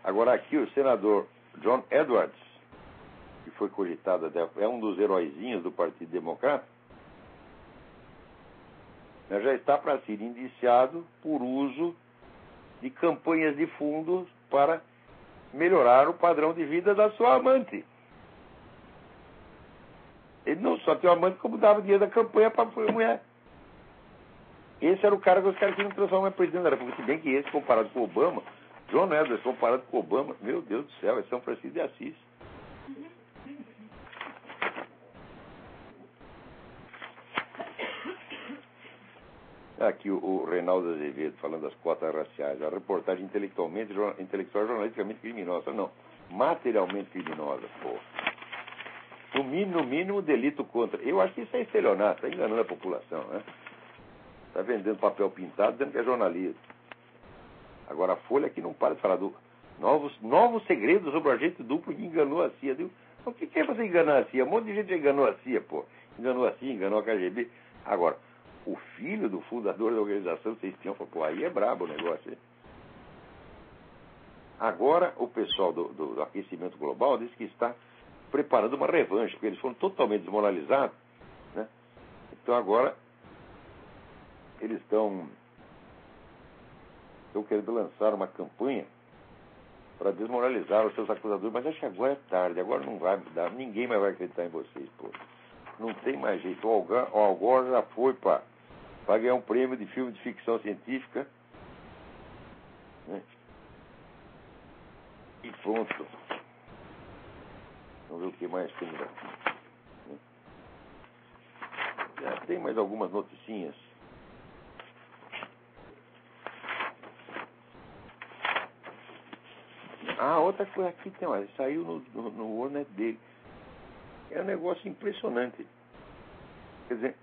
Agora aqui o senador John Edwards, que foi cogitado até, é um dos heróizinhos do Partido Democrata, já está para ser indiciado por uso de campanhas de fundos para melhorar o padrão de vida da sua amante. Ele não só tem uma amante, como dava dinheiro da campanha para a mulher. Esse era o cara que os caras queriam transformar em presidente da República. Se bem que esse, comparado com o Obama, John Edwards, comparado com o Obama, meu Deus do céu, é São Francisco de Assis. Aqui o Reinaldo Azevedo falando das cotas raciais. A reportagem intelectual jornalisticamente criminosa. Não, materialmente criminosa, pô. No mínimo, delito contra. Eu acho que isso é estelionato, está enganando a população, né? Está vendendo papel pintado, dizendo que é jornalismo. Agora a Folha aqui não para de falar do novos segredos sobre o agente duplo que enganou a CIA. O que é você enganar a CIA? Um monte de gente enganou a CIA, pô. Enganou a CIA, enganou a KGB. Agora, o filho do fundador da organização, vocês tinham, pô, aí é brabo o negócio, hein? Agora, o pessoal do aquecimento global diz que está preparando uma revanche, porque eles foram totalmente desmoralizados, né? Então agora eles estão querendo lançar uma campanha para desmoralizar os seus acusadores, mas acho que agora é tarde, agora não vai dar, ninguém mais vai acreditar em vocês, pô. Não tem mais jeito. O Al Gore já foi para ganhar um prêmio de filme de ficção científica, né? E pronto. Vamos ver o que mais temos aqui. Já tem mais algumas noticinhas. Outra coisa aqui tem, olha, saiu no World dele. É um negócio impressionante. Quer dizer,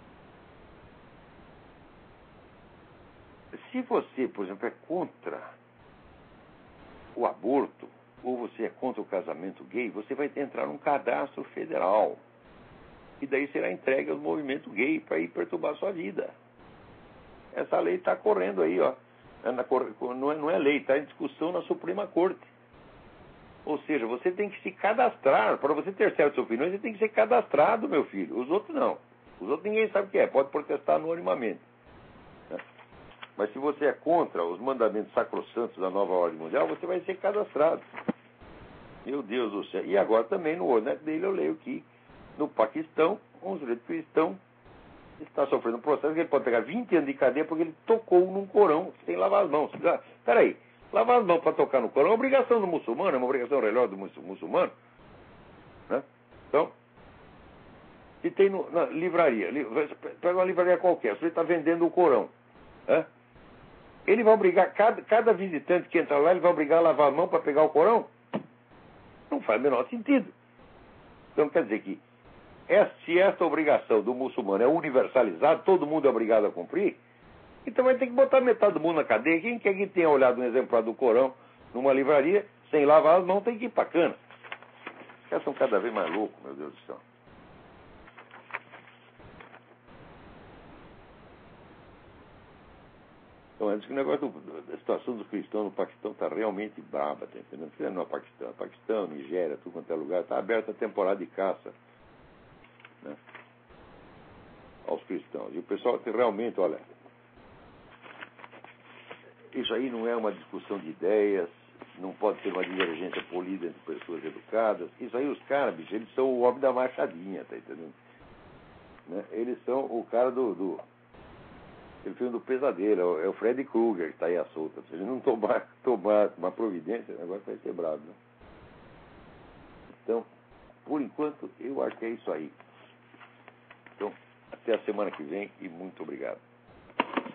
se você, por exemplo, é contra o aborto, ou você é contra o casamento gay, você vai entrar num cadastro federal. E daí será entregue ao movimento gay para ir perturbar a sua vida. Essa lei está correndo aí, ó. Não é lei, está em discussão na Suprema Corte. Ou seja, você tem que se cadastrar. Para você ter certas opiniões, você tem que ser cadastrado, meu filho. Os outros não. Os outros ninguém sabe o que é. Pode protestar anonimamente. Mas se você é contra os mandamentos sacrossantos da nova ordem mundial, você vai ser cadastrado. Meu Deus do céu. E agora também no World dele eu leio que no Paquistão, um sujeito cristão está sofrendo um processo que ele pode pegar 20 anos de cadeia porque ele tocou num Corão sem lavar as mãos. Peraí. Lavar as mãos para tocar no Corão é uma obrigação do muçulmano, é uma obrigação religiosa do muçulmano. Né? Então, se tem na livraria, pega uma livraria qualquer, você está vendendo o Corão. Né? Ele vai obrigar, cada visitante que entra lá, ele vai obrigar a lavar a mão para pegar o Corão? Não faz o menor sentido. Então, quer dizer que, se essa obrigação do muçulmano é universalizada, todo mundo é obrigado a cumprir, então vai ter que botar metade do mundo na cadeia. Quem quer que tenha olhado um exemplar do Corão numa livraria, sem lavar as mãos, tem que ir para cana. Os caras são cada vez mais loucos, meu Deus do céu. Então, antes que o negócio da situação dos cristãos no Paquistão está realmente braba, tá entendendo? Não é Paquistão, Nigéria, tudo quanto é lugar, está aberta a temporada de caça, né, aos cristãos. E o pessoal tem realmente, olha, isso aí não é uma discussão de ideias, não pode ser uma divergência política entre pessoas educadas. Isso aí, os caras, bicho, eles são o homem da machadinha, tá entendendo? Né? Eles são o cara do filme do pesadelo, é o Freddy Krueger que está aí à solta. Se ele não tomar uma providência, o negócio vai ser bravo, né? Então, por enquanto, eu acho que é isso aí. Então, até a semana que vem e muito obrigado.